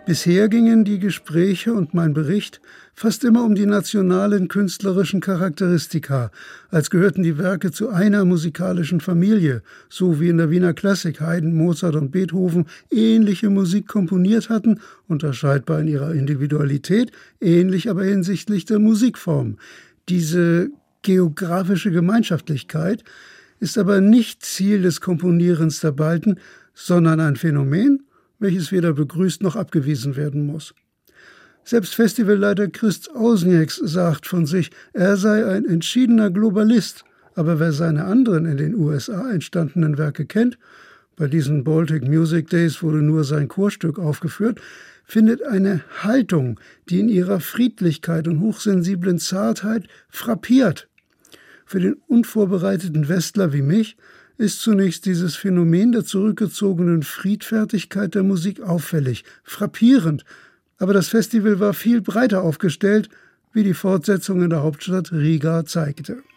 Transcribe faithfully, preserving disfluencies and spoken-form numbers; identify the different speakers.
Speaker 1: Bisher gingen die Gespräche und mein Bericht fast immer um die nationalen künstlerischen Charakteristika, als gehörten die Werke zu einer musikalischen Familie, so wie in der Wiener Klassik Haydn, Mozart und Beethoven ähnliche Musik komponiert hatten, unterscheidbar in ihrer Individualität, ähnlich aber hinsichtlich der Musikform. Diese geografische Gemeinschaftlichkeit ist aber nicht Ziel des Komponierens der beiden, sondern ein Phänomen, welches weder begrüßt noch abgewiesen werden muss. Selbst Festivalleiter Chris Ausnieks sagt von sich, er sei ein entschiedener Globalist, aber wer seine anderen in den U S A entstandenen Werke kennt, bei diesen Baltic Music Days wurde nur sein Chorstück aufgeführt, findet eine Haltung, die in ihrer Friedlichkeit und hochsensiblen Zartheit frappiert. Für den unvorbereiteten Westler wie mich ist zunächst dieses Phänomen der zurückgezogenen Friedfertigkeit der Musik auffällig, frappierend. Aber das Festival war viel breiter aufgestellt, wie die Fortsetzung in der Hauptstadt Riga zeigte.